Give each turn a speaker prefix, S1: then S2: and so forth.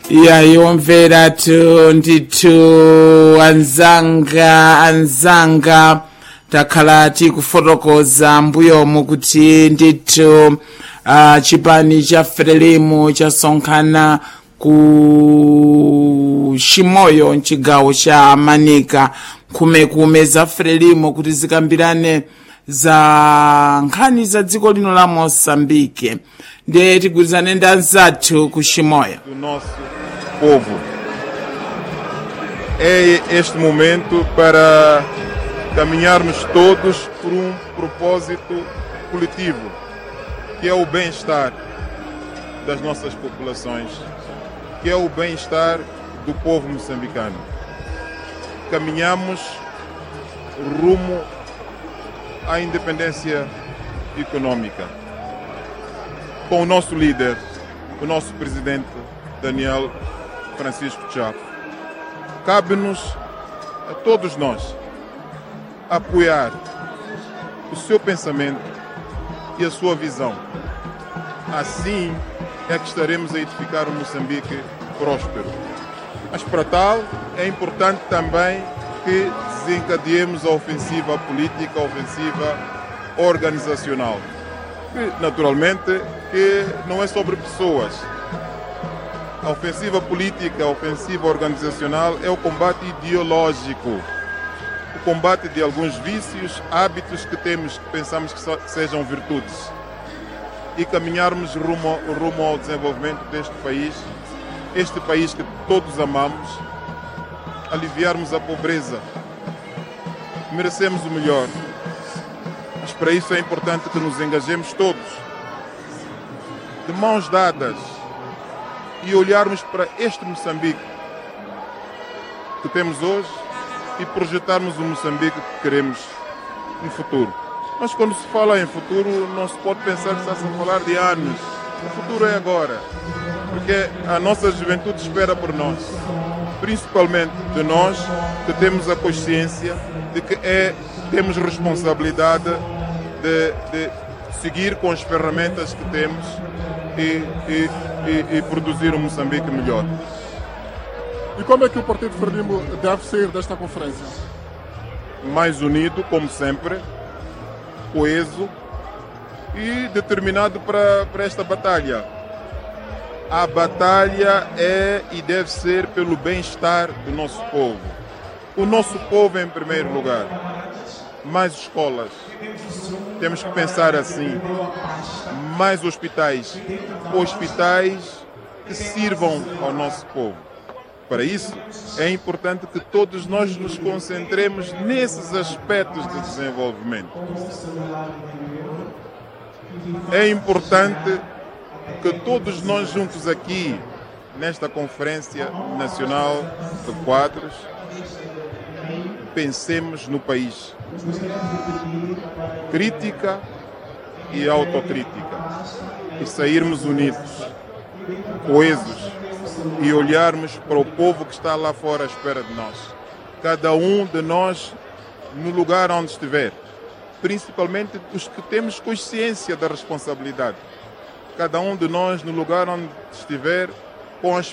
S1: E aí omvera ndithu anzanga takhala tikufotokoza mbuyomu kuti ndithu chipani cha Frelimo chasonkhana ku Chimoyo mchigawo cha Manika kumekume za Frelimo kuti zikambirane za nkhani za dziko lino la Moçambique. Ndiye tigwirizane ndi anzathu ku Chimoyo.
S2: Do nosso povo. É este momento para caminharmos todos por propósito coletivo, que é o bem-estar das nossas populações, que é o bem-estar do povo moçambicano. Caminhamos rumo à independência econômica. Com o nosso líder, o nosso presidente Daniel Francisco Chapo. Cabe-nos a todos nós apoiar o seu pensamento e a sua visão. Assim é que estaremos a edificar um Moçambique próspero. Mas para tal é importante também que desencadeemos a ofensiva política, a ofensiva organizacional. Que, naturalmente, que não é sobre pessoas. A ofensiva política, a ofensiva organizacional é o combate ideológico. O combate de alguns vícios, hábitos que temos, que pensamos que sejam virtudes. E caminharmos rumo ao desenvolvimento deste país, este país que todos amamos, aliviarmos a pobreza. Merecemos o melhor. Mas para isso é importante que nos engajemos todos, de mãos dadas, e olharmos para este Moçambique que temos hoje e projetarmos o Moçambique que queremos no futuro. Mas quando se fala em futuro, não se pode pensar que está-se a falar de anos. O futuro é agora, porque a nossa juventude espera por nós, principalmente de nós que temos a consciência de que temos responsabilidade de seguir com as ferramentas que temos e produzir um Moçambique melhor.
S3: E como é que o Partido Frelimo deve sair desta conferência?
S2: Mais unido, como sempre, coeso e determinado para esta batalha. A batalha é e deve ser pelo bem-estar do nosso povo. O nosso povo em primeiro lugar. Mais escolas. Temos que pensar assim. Mais hospitais. Hospitais que sirvam ao nosso povo. Para isso, é importante que todos nós nos concentremos nesses aspectos de desenvolvimento. É importante que todos nós juntos aqui, nesta Conferência Nacional de Quadros, pensemos no país. Crítica e autocrítica. E sairmos unidos, coesos, e olharmos para o povo que está lá fora à espera de nós. Cada um de nós no lugar onde estiver. Principalmente os que temos consciência da responsabilidade. Cada um de nós no lugar onde estiver, com as